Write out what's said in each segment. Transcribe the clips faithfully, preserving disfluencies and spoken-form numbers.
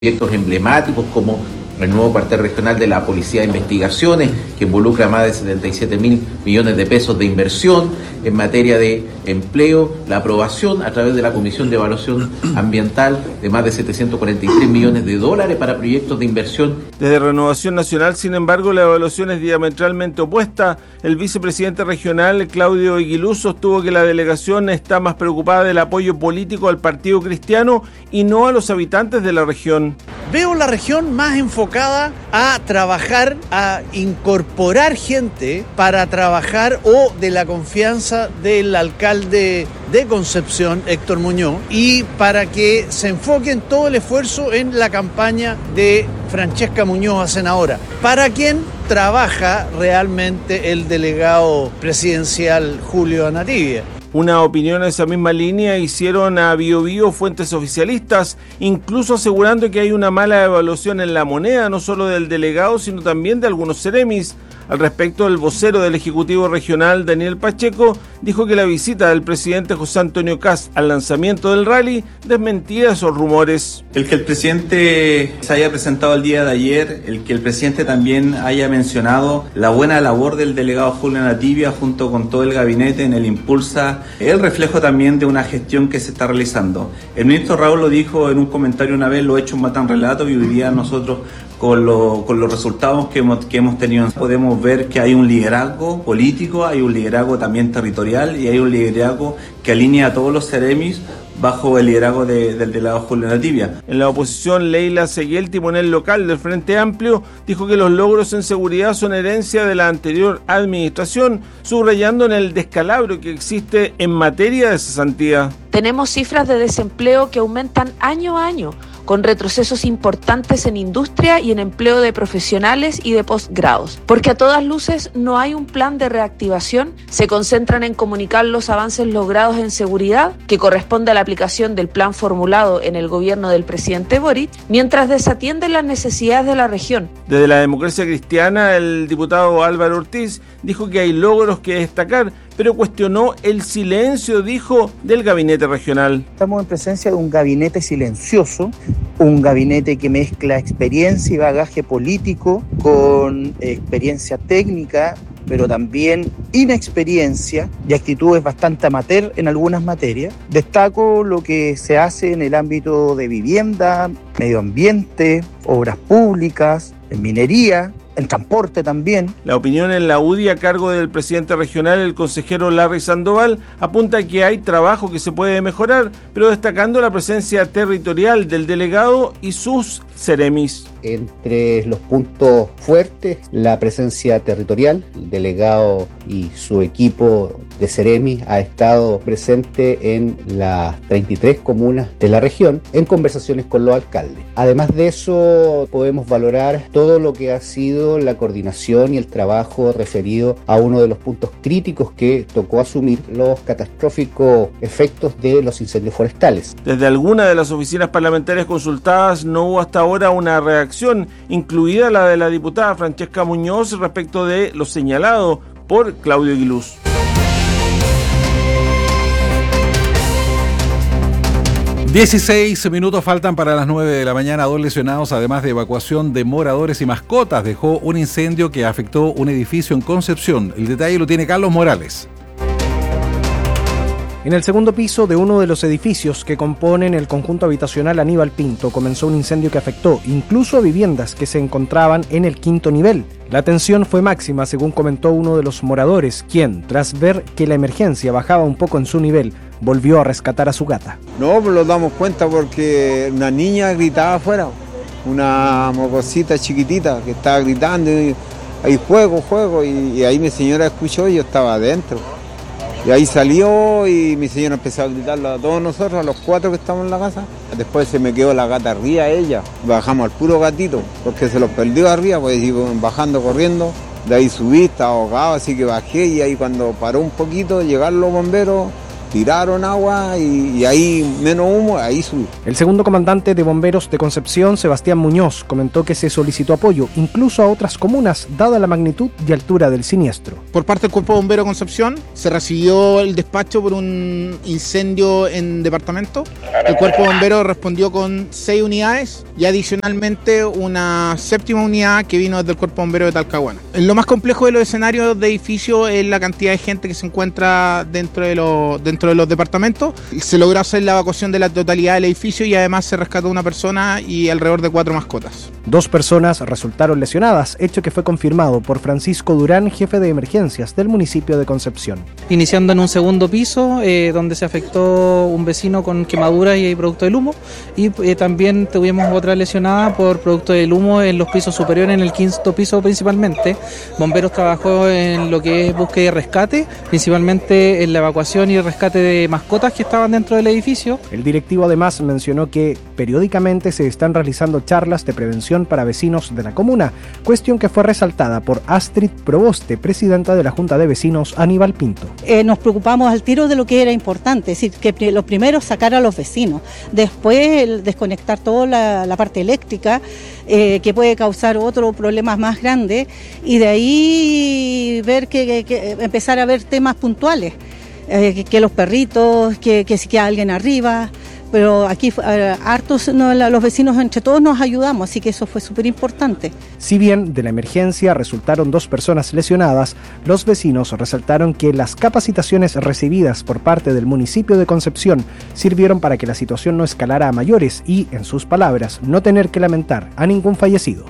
proyectos emblemáticos como el nuevo cuartel regional de la Policía de Investigaciones, que involucra más de setenta y siete mil millones de pesos de inversión en materia de empleo, la aprobación a través de la Comisión de Evaluación Ambiental de más de setecientos cuarenta y tres millones de dólares para proyectos de inversión. Desde Renovación Nacional, sin embargo, la evaluación es diametralmente opuesta. El vicepresidente regional, Claudio Aguiluz, sostuvo que la delegación está más preocupada del apoyo político al Partido Cristiano y no a los habitantes de la región. Veo la región más enfocada a trabajar, a incorporar gente para trabajar o de la confianza del alcalde de Concepción, Héctor Muñoz, y para que se enfoquen todo el esfuerzo en la campaña de Francesca Muñoz a senadora, para quien trabaja realmente el delegado presidencial Julio Anatibia. Una opinión en esa misma línea hicieron a Bio Bio fuentes oficialistas, incluso asegurando que hay una mala evaluación en La Moneda, no solo del delegado, sino también de algunos seremis. Al respecto, el vocero del Ejecutivo Regional, Daniel Pacheco, dijo que la visita del presidente José Antonio Kast al lanzamiento del rally desmentía esos rumores. El que el presidente se haya presentado el día de ayer, el que el presidente también haya mencionado la buena labor del delegado Julio Anatibia junto con todo el gabinete en el Impulsa, es el reflejo también de una gestión que se está realizando. El ministro Raúl lo dijo en un comentario una vez, los hechos matan relatos, y hoy día nosotros Con, lo, con los resultados que hemos, que hemos tenido, podemos ver que hay un liderazgo político, hay un liderazgo también territorial y hay un liderazgo que alinea a todos los seremis bajo el liderazgo de, del delegado Julio Anatibia. En la oposición, Leila Seguel, timonel local del Frente Amplio, dijo que los logros en seguridad son herencia de la anterior administración, subrayando en el descalabro que existe en materia de cesantía. Tenemos cifras de desempleo que aumentan año a año, con retrocesos importantes en industria y en empleo de profesionales y de posgrados. Porque a todas luces no hay un plan de reactivación, se concentran en comunicar los avances logrados en seguridad, que corresponde a la aplicación del plan formulado en el gobierno del presidente Boric, mientras desatienden las necesidades de la región. Desde la Democracia Cristiana, el diputado Álvaro Ortiz dijo que hay logros que destacar, pero cuestionó el silencio, dijo, del gabinete regional. Estamos en presencia de un gabinete silencioso, un gabinete que mezcla experiencia y bagaje político con experiencia técnica, pero también inexperiencia y actitudes bastante amateur en algunas materias. Destaco lo que se hace en el ámbito de vivienda, medio ambiente, obras públicas, en minería, en transporte también. La opinión en la U D I a cargo del presidente regional, el consejero Larry Sandoval, apunta que hay trabajo que se puede mejorar, pero destacando la presencia territorial del delegado y sus seremis. Entre los puntos fuertes, la presencia territorial, el delegado y su equipo de seremis ha estado presente en las treinta y tres comunas de la región en conversaciones con los alcaldes. Además de eso, podemos valorar todo lo que ha sido la coordinación y el trabajo referido a uno de los puntos críticos que tocó asumir, los catastróficos efectos de los incendios forestales. Desde alguna de las oficinas parlamentarias consultadas no hubo hasta ahora una reacción, incluida la de la diputada Francesca Muñoz respecto de lo aseñalado por Claudio Aguiluz. dieciséis minutos faltan para las nueve de la mañana. Dos lesionados, además de evacuación de moradores y mascotas. Dejó un incendio que afectó un edificio en Concepción. El detalle lo tiene Carlos Morales. En el segundo piso de uno de los edificios que componen el conjunto habitacional Aníbal Pinto comenzó un incendio que afectó incluso a viviendas que se encontraban en el quinto nivel. La tensión fue máxima, según comentó uno de los moradores, quien, tras ver que la emergencia bajaba un poco en su nivel, volvió a rescatar a su gata. No, pues nos damos cuenta porque una niña gritaba afuera, una mocosita chiquitita que estaba gritando, y ahí juego, juego, y, y ahí mi señora escuchó y yo estaba adentro. Y ahí salió y mi señora empezó a gritarle a todos nosotros, a los cuatro que estamos en la casa. Después se me quedó la gata arriba, ella. Bajamos al puro gatito, porque se los perdió arriba, pues iban bajando, corriendo. De ahí subí, estaba ahogado, así que bajé y ahí cuando paró un poquito, llegaron los bomberos, tiraron agua y, y ahí menos humo, ahí subió. El segundo comandante de bomberos de Concepción, Sebastián Muñoz, comentó que se solicitó apoyo incluso a otras comunas, dada la magnitud y altura del siniestro. Por parte del Cuerpo de Bomberos de Concepción se recibió el despacho por un incendio en departamento. El Cuerpo de Bomberos respondió con seis unidades y adicionalmente una séptima unidad que vino desde el Cuerpo de Bomberos de Talcahuano. Lo más complejo de los escenarios de edificio es la cantidad de gente que se encuentra dentro de los, dentro de los departamentos. Se logró hacer la evacuación de la totalidad del edificio y además se rescató una persona y alrededor de cuatro mascotas. Dos personas resultaron lesionadas, hecho que fue confirmado por Francisco Durán, jefe de emergencias del municipio de Concepción. Iniciando en un segundo piso, eh, donde se afectó un vecino con quemaduras y producto del humo, y eh, también tuvimos otra lesionada por producto del humo en los pisos superiores, en el quinto piso principalmente. Bomberos trabajó en lo que es búsqueda y rescate, principalmente en la evacuación y el rescate de mascotas que estaban dentro del edificio. El directivo además mencionó que periódicamente se están realizando charlas de prevención para vecinos de la comuna, cuestión que fue resaltada por Astrid Proboste, presidenta de la Junta de Vecinos Aníbal Pinto. Eh, nos preocupamos al tiro de lo que era importante, es decir, que lo primero sacar a los vecinos, después el desconectar toda la, la parte eléctrica, eh, que puede causar otros problemas más grandes, y de ahí ver que, que, que empezar a ver temas puntuales, eh, que, que los perritos, que, que si queda alguien arriba. Pero aquí eh, hartos no, los vecinos entre todos nos ayudamos, así que eso fue súper importante. Si bien de la emergencia resultaron dos personas lesionadas, los vecinos resaltaron que las capacitaciones recibidas por parte del municipio de Concepción sirvieron para que la situación no escalara a mayores y, en sus palabras, no tener que lamentar a ningún fallecido.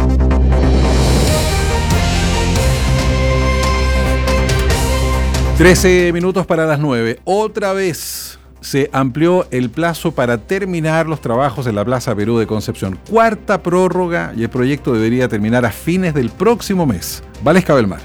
trece minutos para las nueve. Otra vez se amplió el plazo para terminar los trabajos en la Plaza Perú de Concepción. Cuarta prórroga y el proyecto debería terminar a fines del próximo mes. Valesca Belmar.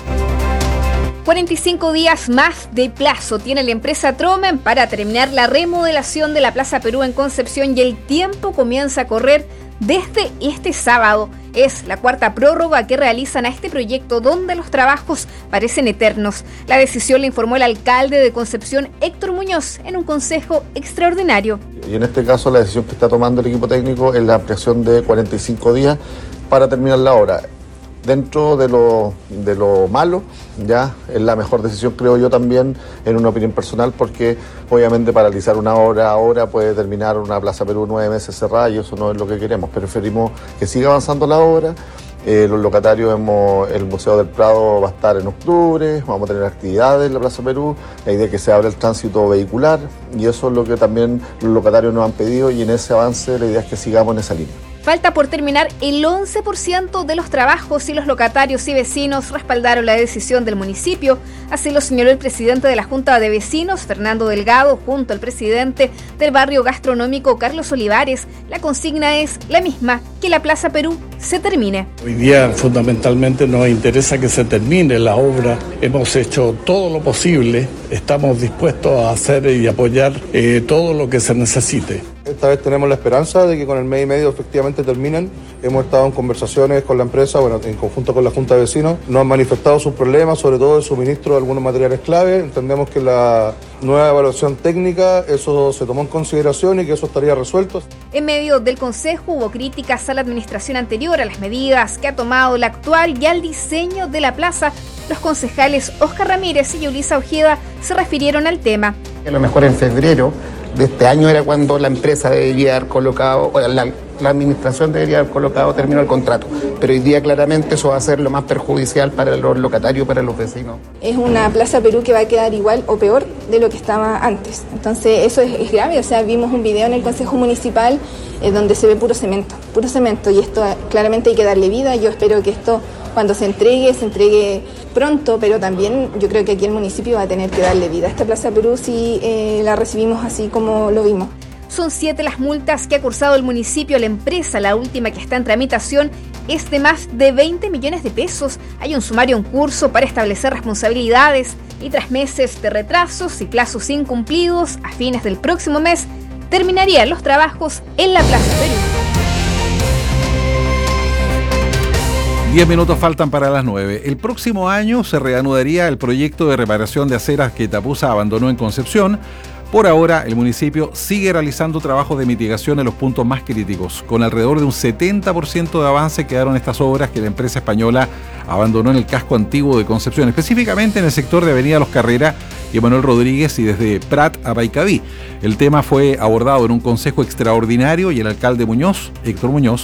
cuarenta y cinco días más de plazo tiene la empresa Tromen para terminar la remodelación de la Plaza Perú en Concepción y el tiempo comienza a correr desde este sábado. Es la cuarta prórroga que realizan a este proyecto donde los trabajos parecen eternos. La decisión la informó el alcalde de Concepción, Héctor Muñoz, en un consejo extraordinario. Y en este caso la decisión que está tomando el equipo técnico es la ampliación de cuarenta y cinco días para terminar la obra. Dentro de lo, de lo malo, ya es la mejor decisión, creo yo también, en una opinión personal, porque obviamente paralizar una obra ahora puede terminar una Plaza Perú nueve meses cerrada y eso no es lo que queremos. Preferimos que siga avanzando la obra. Eh, los locatarios, hemos, el Museo del Prado va a estar en octubre, vamos a tener actividades en la Plaza Perú, la idea es que se abra el tránsito vehicular y eso es lo que también los locatarios nos han pedido y en ese avance la idea es que sigamos en esa línea. Falta por terminar el once por ciento de los trabajos y los locatarios y vecinos respaldaron la decisión del municipio. Así lo señaló el presidente de la Junta de Vecinos, Fernando Delgado, junto al presidente del barrio gastronómico, Carlos Olivares. La consigna es la misma, que la Plaza Perú se termine. Hoy día fundamentalmente nos interesa que se termine la obra. Hemos hecho todo lo posible, estamos dispuestos a hacer y apoyar eh, todo lo que se necesite. Esta vez tenemos la esperanza de que con el mes y medio efectivamente terminen. Hemos estado en conversaciones con la empresa, bueno, en conjunto con la Junta de Vecinos. Nos han manifestado sus problemas, sobre todo el suministro de algunos materiales clave. Entendemos que la nueva evaluación técnica, eso se tomó en consideración y que eso estaría resuelto. En medio del Consejo hubo críticas a la administración anterior, a las medidas que ha tomado la actual y al diseño de la plaza. Los concejales Óscar Ramírez y Yulisa Ojeda se refirieron al tema. A lo mejor en febrero de este año era cuando la empresa debería haber colocado, o la, la administración debería haber colocado término al contrato, pero hoy día claramente eso va a ser lo más perjudicial para los locatarios, para los vecinos. Es una Plaza Perú que va a quedar igual o peor de lo que estaba antes, entonces eso es, es grave. O sea, vimos un video en el Consejo Municipal eh, donde se ve puro cemento, puro cemento y esto claramente hay que darle vida. Yo espero que esto cuando se entregue, se entregue pronto, pero también yo creo que aquí el municipio va a tener que darle vida a esta Plaza Perú si eh, la recibimos así como lo vimos. Son siete las multas que ha cursado el municipio a la empresa. La última, que está en tramitación, es de más de veinte millones de pesos. Hay un sumario en curso para establecer responsabilidades y tras meses de retrasos y plazos incumplidos, a fines del próximo mes terminarían los trabajos en la Plaza Perú. Diez minutos faltan para las nueve. El próximo año se reanudaría el proyecto de reparación de aceras que Itapusa abandonó en Concepción. Por ahora, el municipio sigue realizando trabajos de mitigación en los puntos más críticos. Con alrededor de un setenta por ciento de avance quedaron estas obras que la empresa española abandonó en el casco antiguo de Concepción, específicamente en el sector de Avenida Los Carreras y Manuel Rodríguez y desde Prat a Paicaví. El tema fue abordado en un consejo extraordinario y el alcalde Muñoz, Héctor Muñoz,